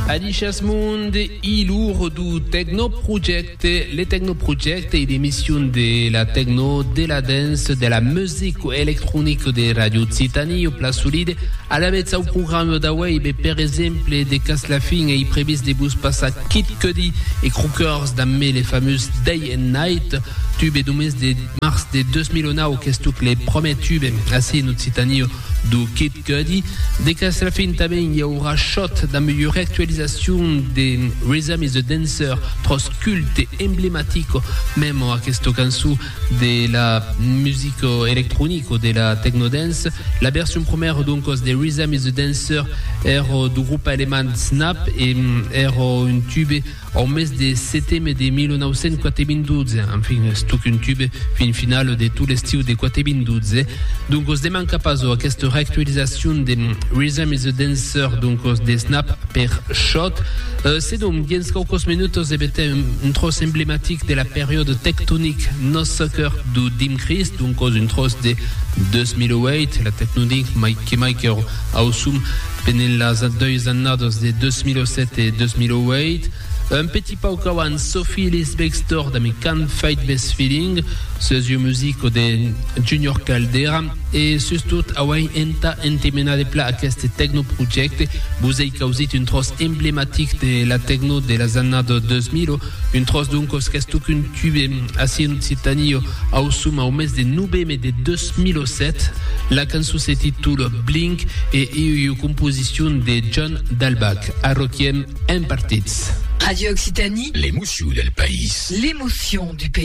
Adiciasmund ilur du Techno Project, les Techno Project et l'émission de la techno, de la dance, de la musique électronique de Radio Tzitani au Place Solide. À la bête, au programme d'Away, par exemple, des Caslafing et prévis des bus passe à Kid Cudi et Crookers d'amener les fameuses Day and Night. Tube et du mes de mars de 2009 au Kestouk les premiers tubes assez nous Tzitani du Kid Cudi. Des Caslafing também il y aura shot d'un meilleure actualisation des Rhythm is the Dancer, trop culte et emblématique même à questo cansu de la musique électronique ou de la techno dance. La version première donc des Rhythm is the Dancer est du groupe allemand Snap et est un tube au mes de septembre de 1992. Enfin, c'est tout un tube fin finale de tous les styles de 92. Donc, on se demande capaz à cette réactualisation de Rhythm is the Dancer, donc de Snap per shot. C'est donc bien quelques minutes, c'est une trosse emblématique de la période tectonique No Soccer du Dim Chris, donc une trosse de 2008, la tectonique qui Mike a osum pendant les 2 années de 2007 et 2008. Un petit pas au kawan Sophie Lisbexter dans mes Can't Fight Best Feeling, c'est une musique de Junior Caldera et surtout Hawaii enta intimena de plat à cette techno project vous avez causé une trosse emblématique de la techno de la années de 2000, une trosse donc qu'est tout qu'une tube assez une Tzitani au suma au mes de novembre de 2007. La chanson se titule Blink et une composition de John Dalbach à Rockien en partie. Radio Occitanie, l'émotion del país. l'émotion du pays.